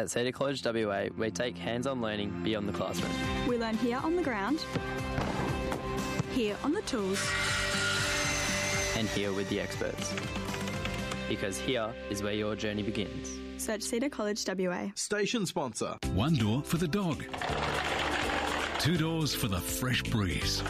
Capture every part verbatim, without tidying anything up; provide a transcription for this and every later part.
At Cedar College W A, we take hands-on learning beyond the classroom. We learn here on the ground, here on the tools, and here with the experts. Because here is where your journey begins. Search Cedar College W A. Station sponsor. One door for the dog. Two doors for the fresh breeze.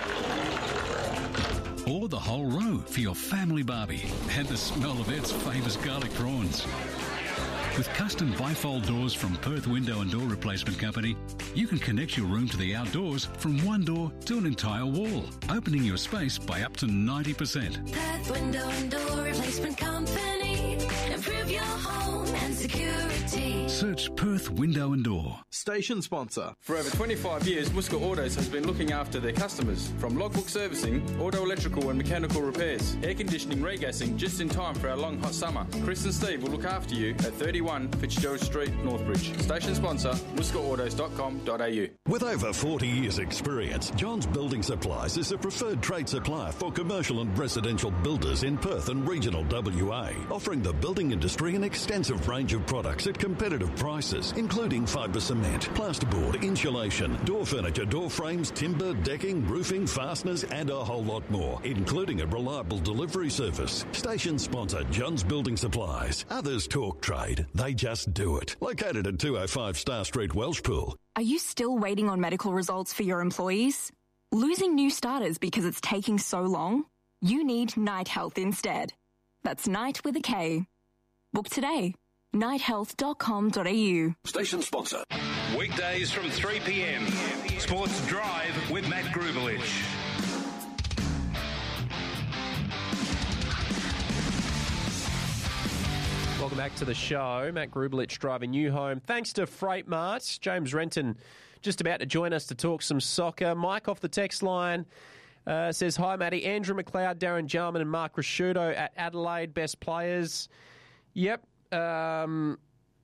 Or the whole row for your family barbie and the smell of Ed's famous garlic prawns. With custom bifold doors from Perth Window and Door Replacement Company, you can connect your room to the outdoors from one door to an entire wall, opening your space by up to ninety percent. Perth Window and Door Replacement Company. Improve your home and security. Search Perth Window and Door. Station sponsor. For over twenty-five years, Muska Autos has been looking after their customers. From logbook servicing, auto electrical and mechanical repairs, air conditioning, regassing, just in time for our long hot summer. Chris and Steve will look after you at thirty-one Fitzgerald Street, Northbridge. Station sponsor, muska autos dot com dot a u. With over forty years experience, John's Building Supplies is a preferred trade supplier for commercial and residential builders in Perth and regional W A, offering the building industry an extensive range of products at competitive prices, including fibre cement, plasterboard, insulation, door furniture, door frames, timber, decking, roofing, fasteners, and a whole lot more, including a reliable delivery service. Station sponsor, John's Building Supplies. Others talk trade, they just do it. Located at two oh five Star Street, Welshpool. Are you still waiting on medical results for your employees? Losing new starters because it's taking so long? You need Night Health instead. That's Night with a K. Book today. night health dot com dot a u. Station sponsor. Weekdays from three p m. Sports Drive with Matt Grubelich. Welcome back to the show. Matt Grubelich driving you home. Thanks to Freight Mart. James Renton just about to join us to talk some soccer. Mike off the text line uh, says, hi, Matty. Andrew McLeod, Darren Jarman and Mark Rasciuto at Adelaide, best players. Yep. Um,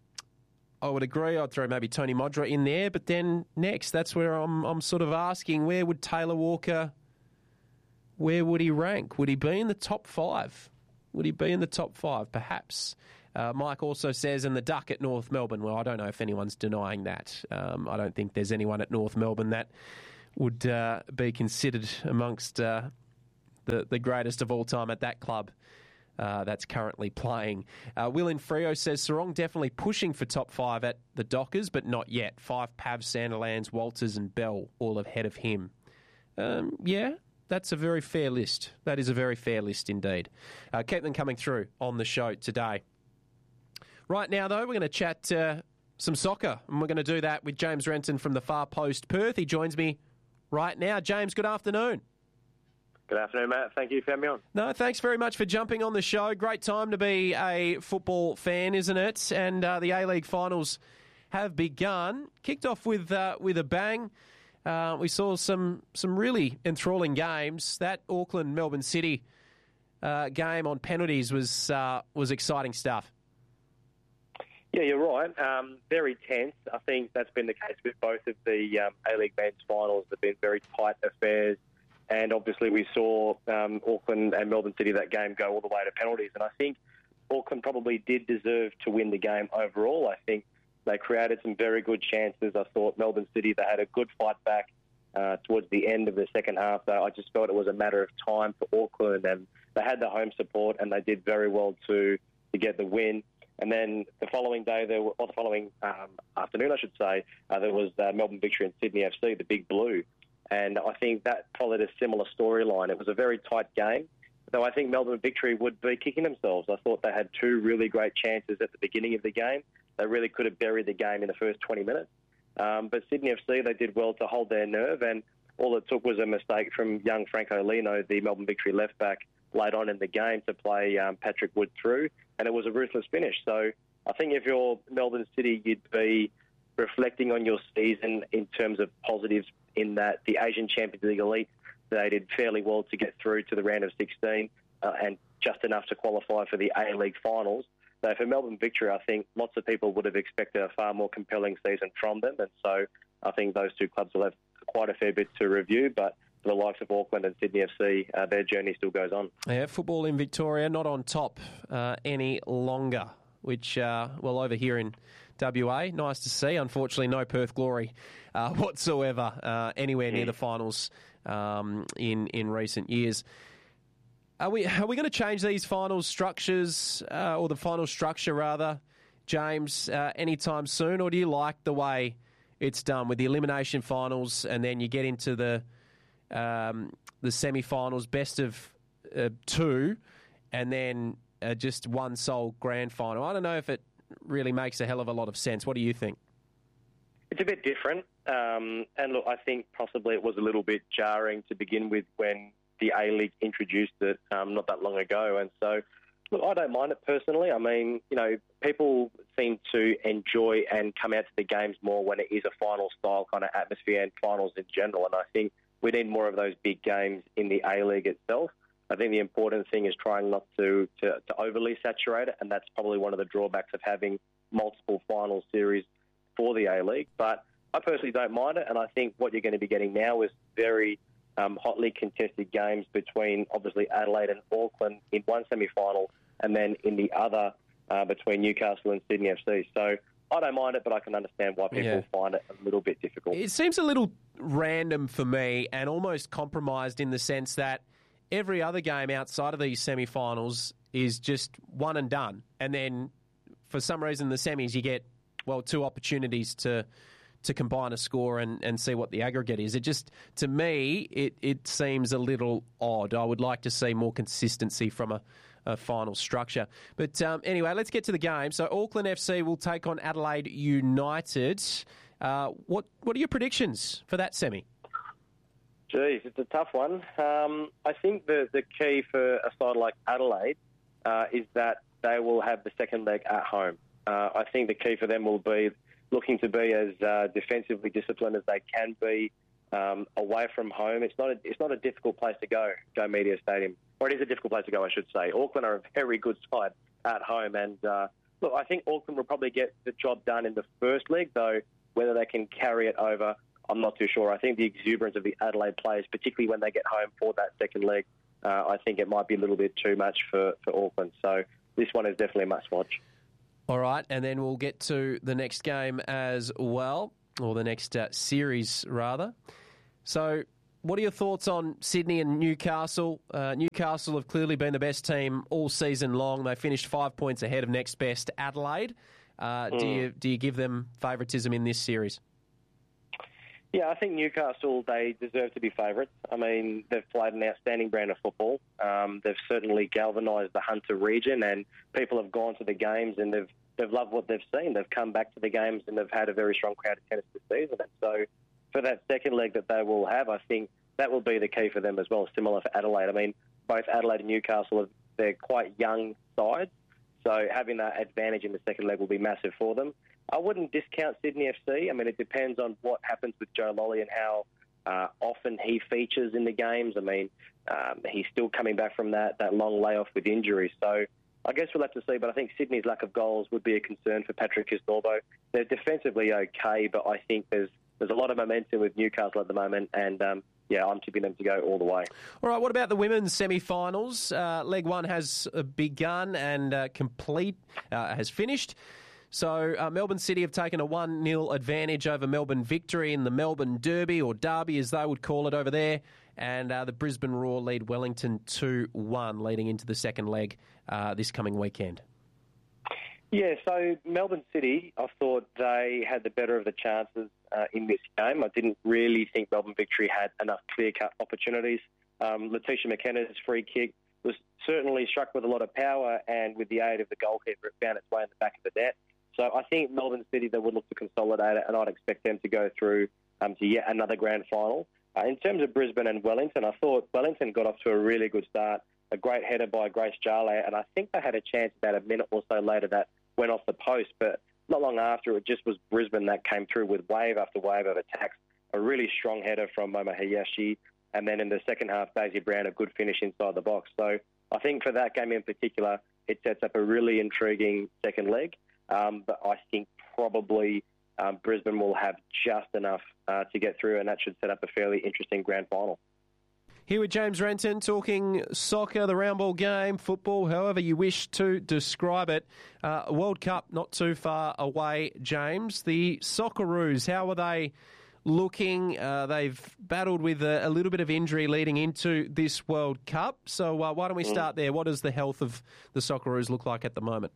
I would agree. I'd throw maybe Tony Modra in there. But then next, that's where I'm, I'm sort of asking, where would Taylor Walker, where would he rank? Would he be in the top five? Would he be in the top five? Perhaps. Uh, Mike also says, and the Duck at North Melbourne. Well, I don't know if anyone's denying that. Um, I don't think there's anyone at North Melbourne that would uh, be considered amongst uh, the, the greatest of all time at that club uh, that's currently playing. Uh, Will in Freo says, Sarong definitely pushing for top five at the Dockers, but not yet. Five Pavs, Sanderlands, Walters and Bell all ahead of him. Um, yeah. That's a very fair list. That is a very fair list indeed. Uh, keep them coming through on the show today. Right now, though, we're going to chat uh, some soccer, and we're going to do that with James Renton from the Far Post Perth. He joins me right now. James, good afternoon. Good afternoon, Matt. Thank you for having me on. No, thanks very much for jumping on the show. Great time to be a football fan, isn't it? And uh, the A-League finals have begun. Kicked off with uh, with a bang. Uh, we saw some some really enthralling games. That Auckland-Melbourne City uh, game on penalties was uh, was exciting stuff. Yeah, you're right. Um, very tense. I think that's been the case with both of the um, A-League men's finals. They've been very tight affairs. And obviously we saw um, Auckland and Melbourne City, that game, go all the way to penalties. And I think Auckland probably did deserve to win the game overall. I think they created some very good chances. I thought Melbourne City, they had a good fight back uh, towards the end of the second half. Though I just felt it was a matter of time for Auckland. And they had the home support and they did very well to, to get the win. And then the following day, there were, or the following um, afternoon, I should say, uh, there was uh, Melbourne Victory and Sydney F C, the Big Blue. And I think that followed a similar storyline. It was a very tight game, though I think Melbourne Victory would be kicking themselves. I thought they had two really great chances at the beginning of the game. They really could have buried the game in the first twenty minutes. Um, but Sydney F C, they did well to hold their nerve, and all it took was a mistake from young Franco Lino, the Melbourne Victory left-back, late on in the game to play um, Patrick Wood through, and it was a ruthless finish. So I think if you're Melbourne City, you'd be reflecting on your season in terms of positives, in that the Asian Champions League elite, they did fairly well to get through to the round of sixteen uh, and just enough to qualify for the A-League finals. So for Melbourne Victory, I think lots of people would have expected a far more compelling season from them, and so I think those two clubs will have quite a fair bit to review, but for the likes of Auckland and Sydney F C, uh, their journey still goes on. Yeah, football in Victoria not on top uh, any longer. which, uh, well, over here in W A, nice to see. Unfortunately, no Perth Glory uh, whatsoever uh, anywhere near the finals um, in, in recent years. Are we are we going to change these finals structures, uh, or the final structure rather, James, uh, anytime soon, or do you like the way it's done with the elimination finals and then you get into the um, the semi-finals, best of uh, two, and then uh, just one sole grand final? I don't know if it really makes a hell of a lot of sense. What do you think? It's a bit different, um, and look, I think possibly it was a little bit jarring to begin with when the A-League introduced it um, not that long ago. And so, look, I don't mind it personally. I mean, you know, people seem to enjoy and come out to the games more when it is a final-style kind of atmosphere and finals in general. And I think we need more of those big games in the A-League itself. I think the important thing is trying not to, to, to overly saturate it, and that's probably one of the drawbacks of having multiple final series for the A-League. But I personally don't mind it, and I think what you're going to be getting now is very Um, hotly contested games between, obviously, Adelaide and Auckland in one semi-final, and then in the other uh, between Newcastle and Sydney F C. So I don't mind it, but I can understand why people Yeah. find it a little bit difficult. It seems a little random for me and almost compromised in the sense that every other game outside of these semi-finals is just one and done. And then for some reason, the semis, you get, well, two opportunities to to combine a score and, and see what the aggregate is. It just, to me, it, it seems a little odd. I would like to see more consistency from a, a final structure. But um, anyway, let's get to the game. So Auckland F C will take on Adelaide United. Uh, what what are your predictions for that semi? Geez, it's a tough one. Um, I think the, the key for a side like Adelaide uh, is that they will have the second leg at home. Uh, I think the key for them will be looking to be as uh, defensively disciplined as they can be um, away from home. It's not a, it's not a difficult place to go, Go Media Stadium. Or it is a difficult place to go, I should say. Auckland are a very good side at home. And, uh, look, I think Auckland will probably get the job done in the first leg, though whether they can carry it over, I'm not too sure. I think the exuberance of the Adelaide players, particularly when they get home for that second leg, uh, I think it might be a little bit too much for, for Auckland. So this one is definitely a must-watch. All right, and then we'll get to the next game as well, or the next uh, series, rather. So what are your thoughts on Sydney and Newcastle? Uh, Newcastle have clearly been the best team all season long. They finished five points ahead of next best Adelaide. Uh, mm. Do you do you give them favouritism in this series? Yeah, I think Newcastle, they deserve to be favourites. I mean, they've played an outstanding brand of football. Um, they've certainly galvanised the Hunter region, and people have gone to the games and they've they've loved what they've seen. They've come back to the games and they've had a very strong crowd attendance this season. And so for that second leg that they will have, I think that will be the key for them as well, similar for Adelaide. I mean, both Adelaide and Newcastle, they're quite young sides, so having that advantage in the second leg will be massive for them. I wouldn't discount Sydney F C. I mean, it depends on what happens with Joe Lolly and how uh, often he features in the games. I mean, um, he's still coming back from that, that long layoff with injury. So I guess we'll have to see, but I think Sydney's lack of goals would be a concern for Patrick Kisnorbo. They're defensively okay, but I think there's there's a lot of momentum with Newcastle at the moment, and um, yeah, I'm tipping them to go all the way. All right, what about the women's semi-finals? Uh, leg one has begun and uh, complete, uh, has finished. So uh, Melbourne City have taken a one nil advantage over Melbourne Victory in the Melbourne Derby, or Derby as they would call it over there. And uh, the Brisbane Roar lead Wellington two one leading into the second leg uh, this coming weekend. Yeah, so Melbourne City, I thought they had the better of the chances uh, in this game. I didn't really think Melbourne Victory had enough clear-cut opportunities. Um, Letitia McKenna's free kick was certainly struck with a lot of power, and with the aid of the goalkeeper, it found its way in the back of the net. So I think Melbourne City, they would look to consolidate it, and I'd expect them to go through um, to yet another grand final. Uh, in terms of Brisbane and Wellington, I thought Wellington got off to a really good start. A great header by Grace Jale, and I think they had a chance about a minute or so later that went off the post, but not long after, it just was Brisbane that came through with wave after wave of attacks. A really strong header from Momo Hayashi, and then in the second half, Daisy Brown, a good finish inside the box. So I think for that game in particular, it sets up a really intriguing second leg. Um, but I think probably um, Brisbane will have just enough uh, to get through, and that should set up a fairly interesting grand final. Here with James Renton, talking soccer, the round ball game, football, however you wish to describe it. Uh, World Cup not too far away, James. The Socceroos, how are they looking? Uh, they've battled with a, a little bit of injury leading into this World Cup. So uh, why don't we start there? What does the health of the Socceroos look like at the moment?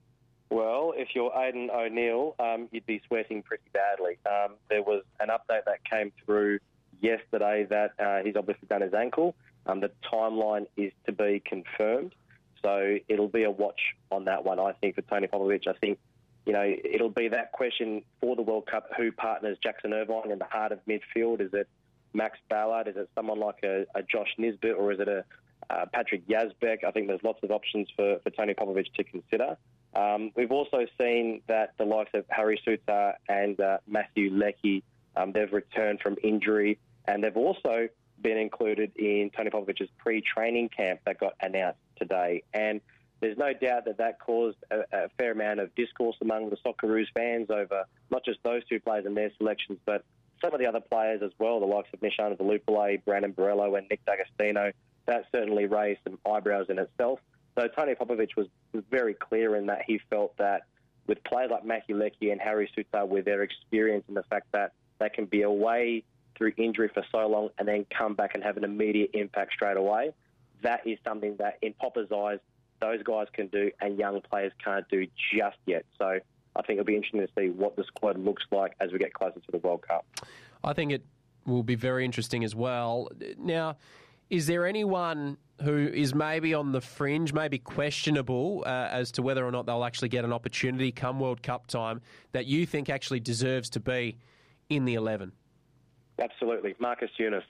Well, if you're Aidan O'Neill, um, you'd be sweating pretty badly. Um, there was an update that came through yesterday that uh, he's obviously done his ankle. Um, the timeline is to be confirmed. So it'll be a watch on that one, I think, for Tony Popovic. I think, you know, it'll be that question for the World Cup, who partners Jackson Irvine in the heart of midfield? Is it Max Ballard? Is it someone like a, a Josh Nisbet, or is it a uh, Patrick Yazbek? I think there's lots of options for, for Tony Popovic to consider. Um, we've also seen that the likes of Harry Suter and uh, Matthew Leckie, um, they've returned from injury, and they've also been included in Tony Popovic's pre-training camp that got announced today. And there's no doubt that that caused a, a fair amount of discourse among the Socceroos fans over not just those two players and their selections, but some of the other players as well, the likes of Nishana Velupillay, Brandon Borello and Nick D'Agostino. That certainly raised some eyebrows in itself. So Tony Popovic was, was very clear in that he felt that with players like Matthew Leckie and Harry Suter, with their experience and the fact that they can be away through injury for so long and then come back and have an immediate impact straight away, that is something that, in Popper's eyes, those guys can do and young players can't do just yet. So I think it'll be interesting to see what the squad looks like as we get closer to the World Cup. I think it will be very interesting as well. Now, is there anyone who is maybe on the fringe, maybe questionable uh, as to whether or not they'll actually get an opportunity come World Cup time that you think actually deserves to be in the eleven? Absolutely. Marcus Yunus.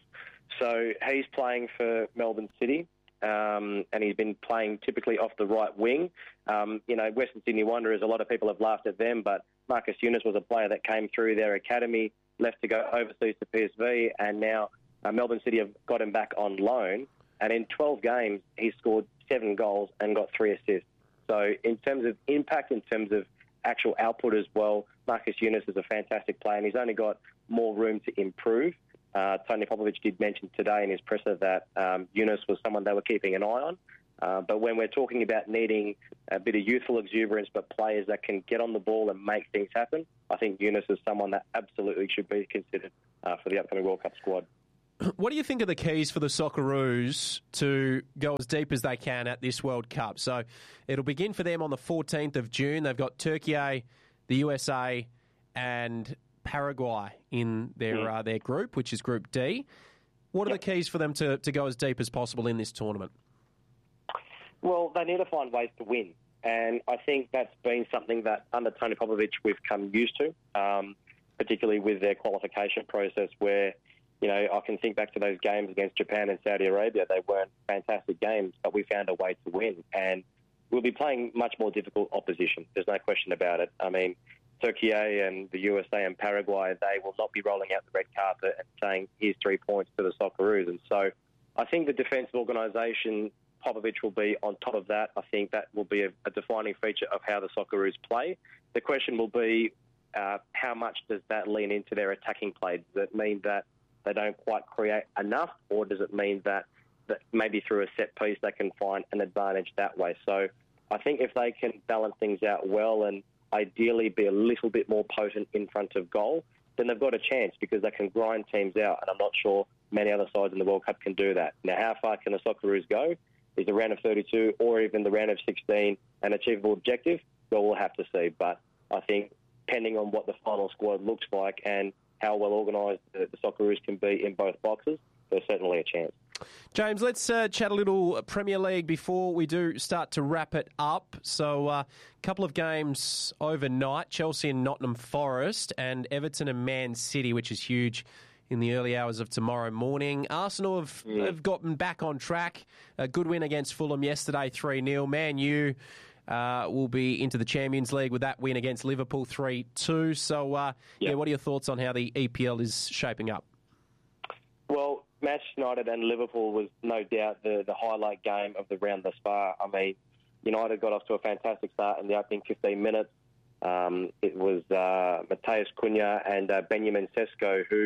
So he's playing for Melbourne City, um, and he's been playing typically off the right wing. Um, you know, Western Sydney Wanderers, a lot of people have laughed at them, but Marcus Yunus was a player that came through their academy, left to go overseas to P S V, and now uh, Melbourne City have got him back on loan. And in twelve games, he scored seven goals and got three assists. So in terms of impact, in terms of actual output as well, Marcus Yunus is a fantastic player, and he's only got more room to improve. Uh, Tony Popovic did mention today in his presser that um, Yunus was someone they were keeping an eye on. Uh, but when we're talking about needing a bit of youthful exuberance, but players that can get on the ball and make things happen, I think Yunus is someone that absolutely should be considered uh, for the upcoming World Cup squad. What do you think are the keys for the Socceroos to go as deep as they can at this World Cup? So it'll begin for them on the fourteenth of June. They've got Turkey, the U S A and Paraguay in their mm. uh, their group, which is Group D. What are yep. the keys for them to, to go as deep as possible in this tournament? Well, they need to find ways to win. And I think that's been something that under Tony Popovic we've come used to, um, particularly with their qualification process where, you know, I can think back to those games against Japan and Saudi Arabia. They weren't fantastic games, but we found a way to win. And we'll be playing much more difficult opposition. There's no question about it. I mean, Turkey and the U S A and Paraguay, they will not be rolling out the red carpet and saying, here's three points to the Socceroos. And so I think the defensive organisation, Popovic will be on top of that. I think that will be a, a defining feature of how the Socceroos play. The question will be, uh, how much does that lean into their attacking play? Does it mean that they don't quite create enough, or does it mean that, that maybe through a set piece they can find an advantage that way? So I think if they can balance things out well and ideally be a little bit more potent in front of goal, then they've got a chance because they can grind teams out, and I'm not sure many other sides in the World Cup can do that. Now, how far can the Socceroos go? Is the round of thirty-two or even the round of sixteen an achievable objective? Well, we'll have to see. But I think depending on what the final squad looks like and how well organised the, the Socceroos can be in both boxes, there's certainly a chance. James, let's uh, chat a little Premier League before we do start to wrap it up. So a uh, couple of games overnight, Chelsea and Nottingham Forest, and Everton and Man City, which is huge in the early hours of tomorrow morning. Arsenal have, yeah. have gotten back on track. A good win against Fulham yesterday, three nil. Man U uh, will be into the Champions League with that win against Liverpool, three two. So, uh, yeah. yeah, what are your thoughts on how the E P L is shaping up? Well, Manchester United and Liverpool was no doubt the, the highlight game of the round thus far. I mean, United got off to a fantastic start in the opening fifteen minutes. Um, it was uh, Mateus Cunha and uh, Benjamin Sesko who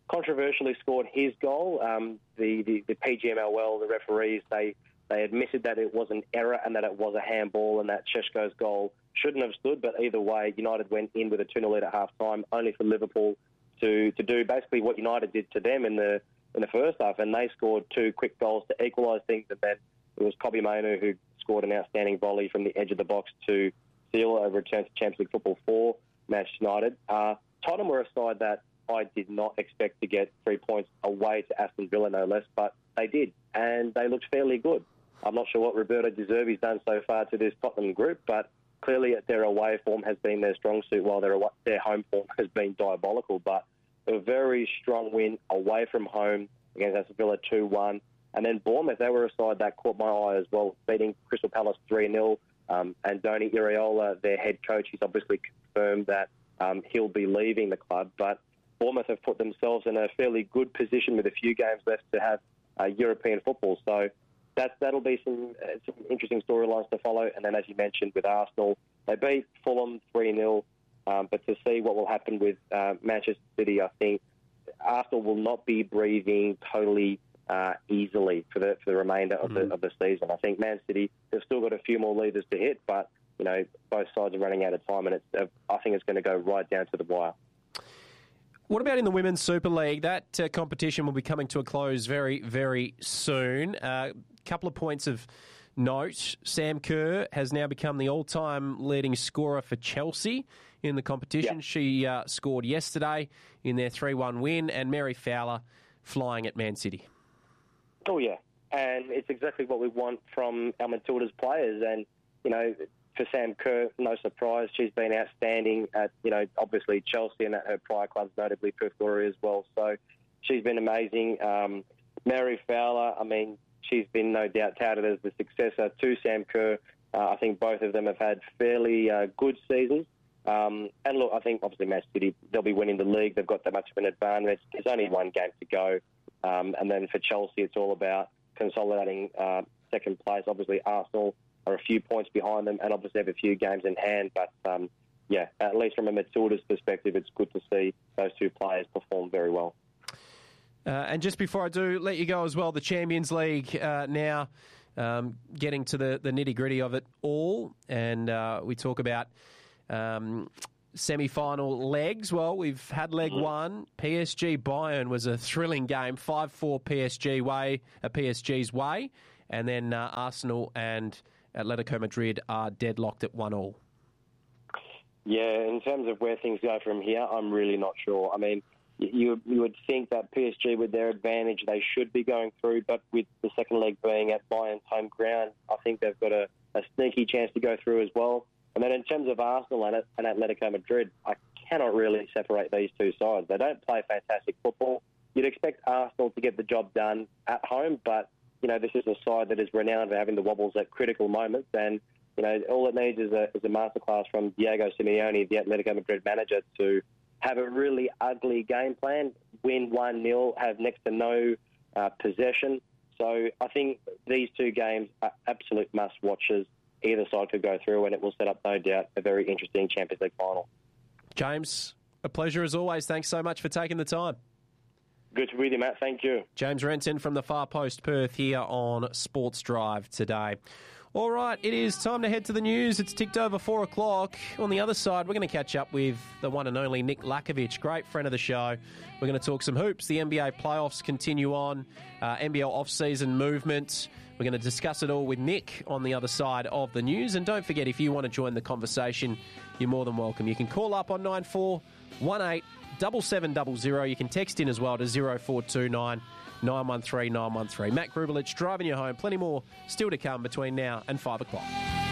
controversially scored his goal. Um, the, the, the P G M L L, the referees, they, they admitted that it was an error and that it was a handball and that Šeško's goal shouldn't have stood. But either way, United went in with a two nil lead at half-time, only for Liverpool to, to do basically what United did to them in the in the first half. And they scored two quick goals to equalise things. And then it was Kobbie Mainoo who scored an outstanding volley from the edge of the box to seal a return to Champions League football for Manchester United. Uh, Tottenham were a side that I did not expect to get three points away to Aston Villa, no less, but they did, and they looked fairly good. I'm not sure what Roberto De Zerbi's done so far to this Tottenham group, but clearly their away form has been their strong suit, while their, their home form has been diabolical. But a very strong win away from home against Aston Villa two one. And then Bournemouth, they were a side that caught my eye as well, beating Crystal Palace three nil. Um, and Andoni Iraola, their head coach, he's obviously confirmed that um, he'll be leaving the club. But Bournemouth have put themselves in a fairly good position with a few games left to have uh, European football. So that's, that'll be some, uh, some interesting storylines to follow. And then, as you mentioned, with Arsenal, they beat Fulham three nil. Um, but to see what will happen with uh, Manchester City, I think Arsenal will not be breathing totally uh, easily for the for the remainder of mm-hmm. the of the season. I think Man City, they've still got a few more leaders to hit, but you know both sides are running out of time, and it's uh, I think it's going to go right down to the wire. What about in the Women's Super League? That uh, competition will be coming to a close very, very soon. A uh, couple of points of note. Sam Kerr has now become the all-time leading scorer for Chelsea in the competition. Yeah. She uh, scored yesterday in their three one win, and Mary Fowler flying at Man City. Oh, yeah. And it's exactly what we want from our Matildas players. And, you know, for Sam Kerr, no surprise, she's been outstanding at, you know, obviously Chelsea and at her prior clubs, notably Perth Glory as well. So she's been amazing. Um, Mary Fowler, I mean, she's been no doubt touted as the successor to Sam Kerr. Uh, I think both of them have had fairly uh, good seasons. Um, and look, I think obviously Man City, they'll be winning the league. They've got that much of an advantage. There's only one game to go. Um, and then for Chelsea, it's all about consolidating uh, second place. Obviously, Arsenal are a few points behind them and obviously have a few games in hand. But, um, yeah, at least from a Matilda's perspective, it's good to see those two players perform very well. Uh, and just before I do let you go as well, the Champions League uh, now um, getting to the, the nitty-gritty of it all. And uh, we talk about um, semi-final legs. Well, we've had leg one. P S G Bayern was a thrilling game, five four P S G way, uh, P S G's way. And then uh, Arsenal and Atletico Madrid are deadlocked at one all. Yeah, in terms of where things go from here, I'm really not sure. I mean, you, you would think that P S G, with their advantage, they should be going through, but with the second leg being at Bayern's home ground, I think they've got a, a sneaky chance to go through as well. And then in terms of Arsenal and, and Atletico Madrid, I cannot really separate these two sides. They don't play fantastic football. You'd expect Arsenal to get the job done at home, but, you know, this is a side that is renowned for having the wobbles at critical moments. And, you know, all it needs is a, is a masterclass from Diego Simeone, the Atletico Madrid manager, to have a really ugly game plan, win one nil, have next to no uh, possession. So I think these two games are absolute must-watches. Either side could go through, and it will set up, no doubt, a very interesting Champions League final. James, a pleasure as always. Thanks so much for taking the time. Good to be with you, Matt. Thank you. James Renton from the Far Post Perth here on Sports Drive today. All right, it is time to head to the news. It's ticked over four o'clock. On the other side, we're going to catch up with the one and only Nick Lakovic, great friend of the show. We're going to talk some hoops. The N B A playoffs continue on, uh, N B L off-season movement. We're going to discuss it all with Nick on the other side of the news. And don't forget, if you want to join the conversation, you're more than welcome. You can call up on nine four one eight seven seven zero zero. You can text in as well to zero four two nine nine one three nine one three. Matt Grubelich driving you home. Plenty more still to come between now and five o'clock.